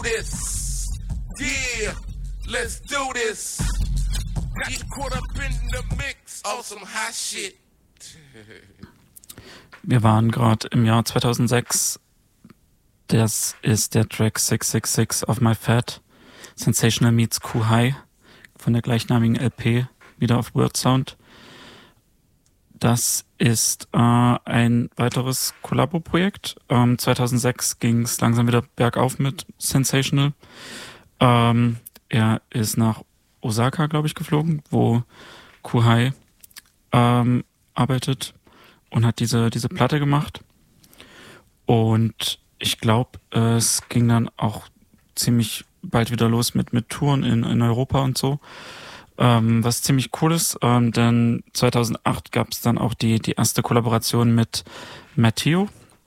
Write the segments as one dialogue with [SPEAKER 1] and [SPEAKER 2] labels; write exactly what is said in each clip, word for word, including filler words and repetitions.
[SPEAKER 1] This, yeah, let's do this. Got caught up in the mix of some hot shit.
[SPEAKER 2] Wir waren gerade im Jahr zweitausendsechs. Das ist der Track sechs sechs sechs of My Fat. Sensational meets Q-High von der gleichnamigen L P, wieder auf Wordsound. Das ist äh, ein weiteres Kollabo-Projekt. Ähm, zweitausendsechs ging es langsam wieder bergauf mit Sensational. Ähm, er ist nach Osaka, glaube ich, geflogen, wo Q-High ähm, arbeitet und hat diese, diese Platte gemacht. Und ich glaube, es ging dann auch ziemlich bald wieder los mit, mit Touren in, in Europa und so. Ähm, was ziemlich cool ist, ähm, denn zweitausendacht gab es dann auch die, die erste Kollaboration mit Matteo.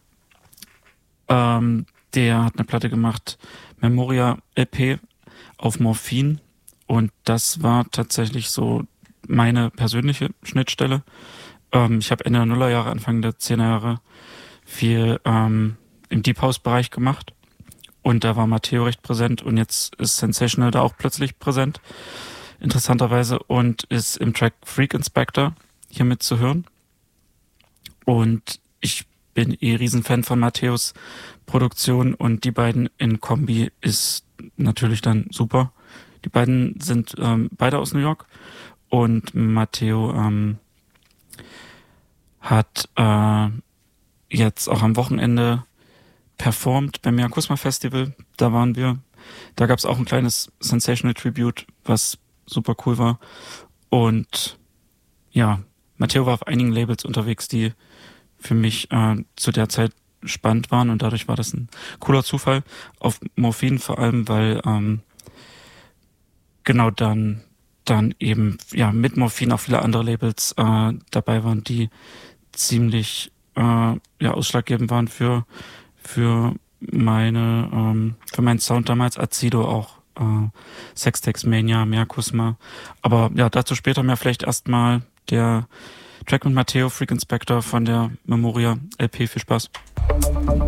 [SPEAKER 2] Ähm, der hat eine Platte gemacht, Memoria L P auf Morphin. Und das war tatsächlich so meine persönliche Schnittstelle. Ähm, ich habe Ende der Nullerjahre, Anfang der Zehnerjahre viel ähm, im Deep House-Bereich gemacht. Und da war Matteo recht präsent und jetzt ist Sensational da auch plötzlich präsent. Interessanterweise, und ist im Track Freak Inspector hier mit zu hören. Und ich bin eh Riesenfan von Matteos Produktion und die beiden in Kombi ist natürlich dann super. Die beiden sind ähm, beide aus New York und Matteo ähm, hat äh, jetzt auch am Wochenende performt beim Mirakusma Festival. Da waren wir. Da gab es auch ein kleines Sensational Tribute, was super cool war. Und ja, Matteo war auf einigen Labels unterwegs, die für mich äh, zu der Zeit spannend waren und dadurch war das ein cooler Zufall. Auf Morphin vor allem, weil ähm, genau dann dann eben ja mit Morphin auch viele andere Labels äh, dabei waren, die ziemlich äh, ja ausschlaggebend waren für für meine ähm, für meinen Sound damals. Azido auch, äh, Sextex Mania, Mirakusma. Aber ja, dazu später mehr. Vielleicht erstmal der Track mit Matteo, Freak Inspector von der Memoria L P. Viel Spaß.